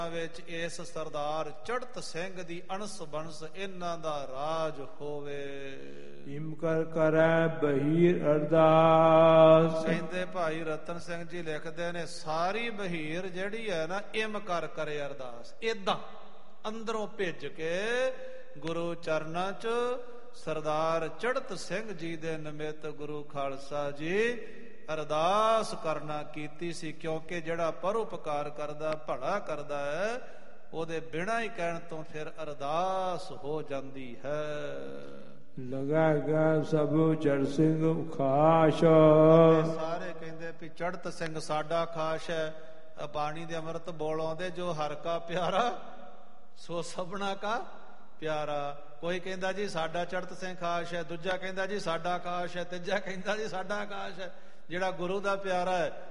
ਵਿੱਚ ਇਸ ਸਰਦਾਰ ਚੜ੍ਹਤ ਸਿੰਘ ਦੀ ਅਣਸ ਬਣਸ ਇਹਨਾਂ ਦਾ ਰਾਜ ਹੋਵੇ। ਹਿਮ ਕਰ ਕਰੈ ਬਹੀਰ ਅਰਦਾਸ। ਕਹਿੰਦੇ ਭਾਈ ਰਤਨ ਸਿੰਘ ਜੀ ਲਿਖਦੇ ਨੇ ਸਾਰੀ ਬਹੀਰ ਜਿਹੜੀ ਹੈ ਨਾ ਇਮ ਕਰ ਕਰੇ ਅਰਦਾਸ, ਏਦਾਂ ਅੰਦਰੋਂ ਭਿੱਜ ਕੇ ਗੁਰੂ ਚਰਨਾਂ ਚ ਸਰਦਾਰ ਚੜ੍ਹਤ ਸਿੰਘ ਜੀ ਦੇ ਨਿਮਿਤ ਗੁਰੂ ਖਾਲਸਾ ਜੀ ਅਰਦਾਸ ਕਰਨਾ ਕੀਤੀ ਸੀ। ਕਿਉਂਕਿ ਜਿਹੜਾ ਪਰਉਪਕਾਰ ਕਰਦਾ, ਭਲਾ ਕਰਦਾ ਹੈ, ਉਹਦੇ ਬਿਨਾਂ ਹੀ ਕਹਿਣ ਤੋਂ ਫਿਰ ਅਰਦਾਸ ਹੋ ਜਾਂਦੀ ਹੈ। ਲਗਾ ਗਾ ਸਭ ਚੜ੍ਹ ਸਿੰਘ ਖਾਸ। ਸਾਰੇ ਕਹਿੰਦੇ ਵੀ ਚੜ੍ਹਤ ਸਿੰਘ ਸਾਡਾ ਖਾਸ ਹੈ। ਬਾਣੀ ਦੇ ਅੰਮ੍ਰਿਤ ਬੋਲ ਆਉਂਦੇ, ਜੋ ਹਰ ਕਾ ਪਿਆਰਾ ਸੋ ਸਭਨਾ ਕਾ ਪਿਆਰਾ। ਕੋਈ ਕਹਿੰਦਾ ਜੀ ਸਾਡਾ ਚੜ੍ਹਤ ਸਿੰਘ ਖਾਸ ਹੈ, ਦੂਜਾ ਕਹਿੰਦਾ ਜੀ ਸਾਡਾ ਖਾਸ ਹੈ, ਤੀਜਾ ਕਹਿੰਦਾ ਜੀ ਸਾਡਾ ਖਾਸ ਹੈ। ਜਿਹੜਾ ਗੁਰੂ ਦਾ ਪਿਆਰਾ ਹੈ